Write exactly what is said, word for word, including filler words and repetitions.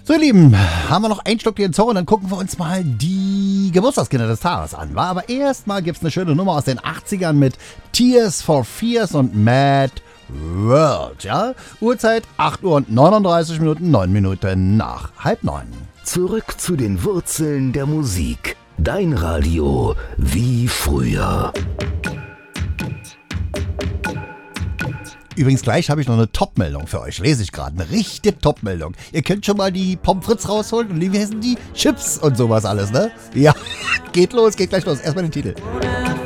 So ihr Lieben, haben wir noch ein Stück hier in Zoo und dann gucken wir uns mal die Geburtstagskinder des Tages an. War? Aber erstmal gibt es eine schöne Nummer aus den achtzigern mit Tears for Fears und Mad World. Ja? Uhrzeit acht Uhr und neununddreißig Minuten, neun Minuten nach halb neun. Zurück zu den Wurzeln der Musik. Dein Radio wie früher. Übrigens, gleich habe ich noch eine Top-Meldung für euch. Lese ich gerade. Eine richtige Top-Meldung. Ihr könnt schon mal die Pommes frites rausholen und wie heißen die? Chips und sowas alles, ne? Ja, geht los, geht gleich los. Erstmal den Titel.